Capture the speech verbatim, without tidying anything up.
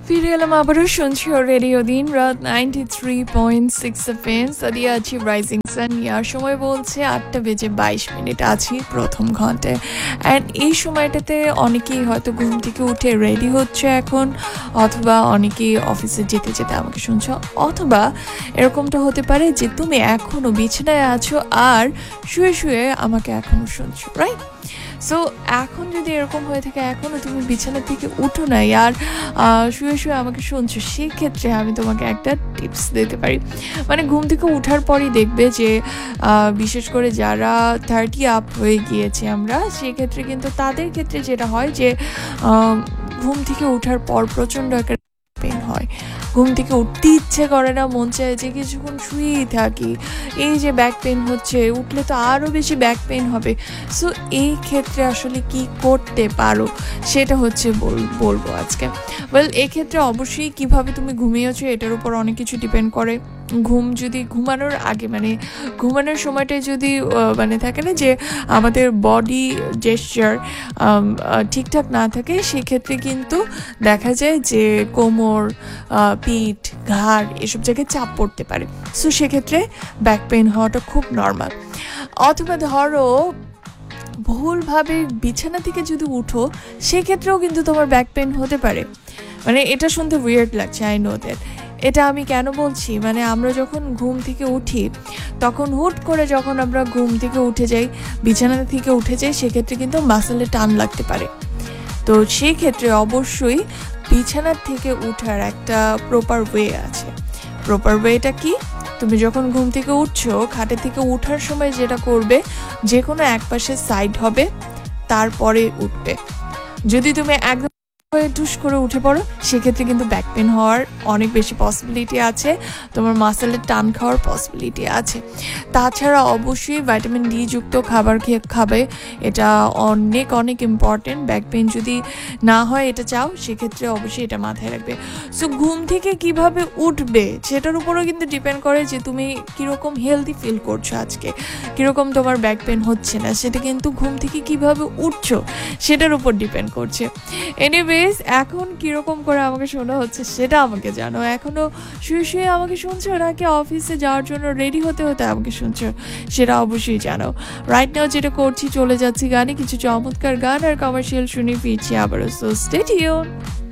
ফিরে এলাম আবারও শুনছি রেডিও দিন রাত ninety three point six F M Sadia আছি রাইজিং সান ইয়ার সময় বলছে আটটা বেজে বাইশ মিনিট আছি প্রথম ঘন্টায়। অ্যান্ড এই সময়টাতে অনেকেই হয়তো ঘুম থেকে উঠে রেডি হচ্ছে এখন, অথবা অনেকেই অফিসে যেতে যেতে আমাকে শুনছো, অথবা এরকমটা হতে পারে যে তুমি এখনও বিছানায় আছো আর শুয়ে শুয়ে আমাকে এখনও শুনছো, রাইট? সো এখন যদি এরকম হয়ে থাকে এখনও তুমি বিছানা থেকে উঠো নাই আর শুয়ে শুয়ে আমাকে শুনছো, সেক্ষেত্রে আমি তোমাকে একটা টিপস দিতে পারি। মানে ঘুম থেকে উঠার পরই দেখবে যে বিশেষ করে যারা থার্টি আপ হয়ে গিয়েছে আমরা, সেক্ষেত্রে কিন্তু তাদের ক্ষেত্রে যেটা হয় যে ঘুম থেকে উঠার পর প্রচণ্ড একটা পেন হয়, ঘুম থেকে উঠতে ইচ্ছে করে না, মন চায় যে কিছুক্ষণ শুয়েই থাকি, এই যে ব্যাক পেন হচ্ছে, উঠলে তো আরও বেশি ব্যাক পেন হবে। সো এই ক্ষেত্রে আসলে কি করতে পারো সেটা হচ্ছে বলবো আজকে। ওয়েল, এক্ষেত্রে অবশ্যই কিভাবে তুমি ঘুমিয়েছো এটার উপর অনেক কিছু ডিপেন্ড করে। ঘুম যদি ঘুমানোর আগে মানে ঘুমানোর সময়টায় যদি মানে থাকে না যে আমাদের বডি জেস্চার ঠিকঠাক না থাকে, সেক্ষেত্রে কিন্তু দেখা যায় যে কোমর, পিঠ, ঘাড় এসব জায়গায় চাপ পড়তে পারে। সো সেক্ষেত্রে ব্যাক পেইন হওয়াটা খুব নর্মাল। অথবা ধরো ভুলভাবে বিছানা থেকে যদি উঠো, সেক্ষেত্রেও কিন্তু তোমার ব্যাক পেইন হতে পারে। মানে এটা শুনতে উইয়ার্ড লাগছে, আই নো দ্যাট। এটা আমি কেন বলছি, মানে আমরা যখন ঘুম থেকে উঠি তখন হুট করে যখন আমরা ঘুম থেকে উঠে যাই, বিছানা থেকে উঠে যাই, সেক্ষেত্রে কিন্তু মাসেলে টান লাগতে পারে। তো সেই ক্ষেত্রে অবশ্যই বিছানার থেকে উঠার একটা প্রপার ওয়ে আছে। প্রপার ওয়েটা কি? তুমি যখন ঘুম থেকে উঠছো, খাটে থেকে উঠার সময় যেটা করবে, যে কোনো এক পাশে সাইড হবে, তারপরে উঠবে। যদি তুমি একদম টুস করে উঠে পড়ো, সেক্ষেত্রে কিন্তু ব্যাক পেন হওয়ার অনেক বেশি পসিবিলিটি আছে, তোমার মাসেলের টান খাওয়ার পসিবিলিটি আছে। তাছাড়া অবশ্যই ভিটামিন ডি যুক্ত খাবার খেয়ে খাবে, এটা অনেক অনেক ইম্পর্টেন্ট। ব্যাক পেন যদি না হয় এটা চাও, সেক্ষেত্রে অবশ্যই এটা মাথায় রাখবে। সো ঘুম থেকে কিভাবে উঠবে সেটার উপরও কিন্তু ডিপেন্ড করে যে তুমি কীরকম হেলদি ফিল করছো, আজকে কীরকম তোমার ব্যাক পেন হচ্ছে না, সেটা কিন্তু ঘুম থেকে কিভাবে উঠছো সেটার উপর ডিপেন্ড করছে। এনিওয়ে, এখন কিরকম করে আমাকে শোনা হচ্ছে সেটা আমাকে জানো। এখনো শুয়ে শুয়ে আমাকে শুনছো নাকি অফিসে যাওয়ার জন্য রেডি হতে হতে আমাকে শুনছো সেটা অবশ্যই জানো। রাইট নাও যেটা করছি, চলে যাচ্ছি গানে, কিছু চমৎকার গান আর কমার্শিয়াল শুনে ফিরছি আবারও। So stay tuned.